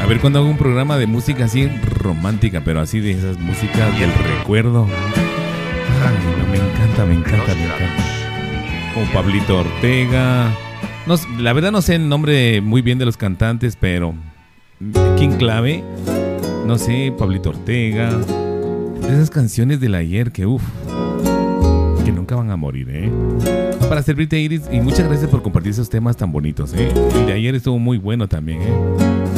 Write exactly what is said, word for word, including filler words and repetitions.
ver cuando hago un programa de música así romántica, pero así de esas músicas del recuerdo. Ay, no, me encanta, me encanta, me encanta. O Pablito Ortega. No, la verdad no sé el nombre muy bien de los cantantes, pero King Clave, no sé, Pablito Ortega. Esas canciones del ayer que uff, que nunca van a morir, ¿eh? Para servirte, Iris, y muchas gracias por compartir esos temas tan bonitos, ¿eh? El de ayer estuvo muy bueno también, ¿eh?